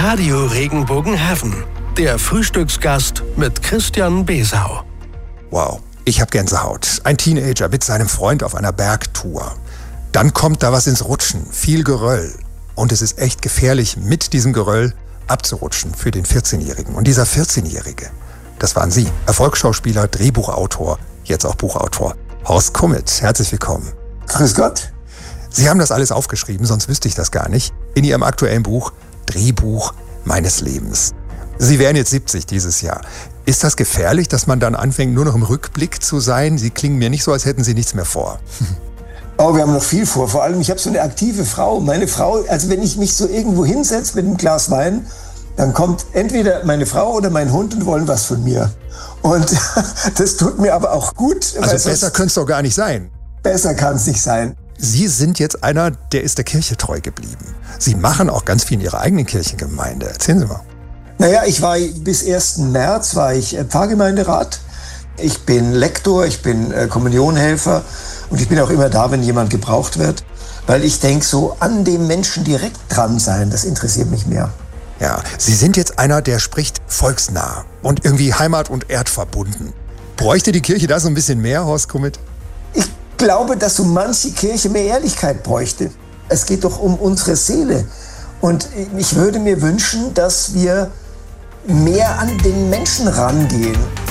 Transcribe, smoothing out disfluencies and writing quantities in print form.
Radio Regenbogen Heaven. Der Frühstücksgast mit Christian Besau. Wow, ich habe Gänsehaut. Ein Teenager mit seinem Freund auf einer Bergtour. Dann kommt da was ins Rutschen, viel Geröll. Und es ist echt gefährlich, mit diesem Geröll abzurutschen für den 14-Jährigen. Und dieser 14-Jährige, das waren Sie, Erfolgsschauspieler, Drehbuchautor, jetzt auch Buchautor. Horst Kummet, herzlich willkommen. Grüß Gott. Sie haben das alles aufgeschrieben, sonst wüsste ich das gar nicht, in Ihrem aktuellen Buch Drehbuch meines Lebens. Sie werden jetzt 70 dieses Jahr. Ist das gefährlich, dass man dann anfängt, nur noch im Rückblick zu sein? Sie klingen mir nicht so, als hätten Sie nichts mehr vor. Oh, wir haben noch viel vor. Vor allem, ich habe so eine aktive Frau. Meine Frau, also wenn ich mich so irgendwo hinsetze mit einem Glas Wein, dann kommt entweder meine Frau oder mein Hund und wollen was von mir. Und das tut mir aber auch gut. Also besser könnte es doch gar nicht sein. Besser kann es nicht sein. Sie sind jetzt einer, der ist der Kirche treu geblieben. Sie machen auch ganz viel in Ihrer eigenen Kirchengemeinde. Erzählen Sie mal. Naja, ich war bis 1. März war ich Pfarrgemeinderat. Ich bin Lektor, ich bin Kommunionhelfer und ich bin auch immer da, wenn jemand gebraucht wird. Weil ich denke, so an dem Menschen direkt dran sein, das interessiert mich mehr. Ja, Sie sind jetzt einer, der spricht volksnah und irgendwie heimat- und erdverbunden. Bräuchte die Kirche da so ein bisschen mehr, Horst Kummet? Ich glaube, dass so manche Kirche mehr Ehrlichkeit bräuchte. Es geht doch um unsere Seele. Und ich würde mir wünschen, dass wir mehr an den Menschen rangehen.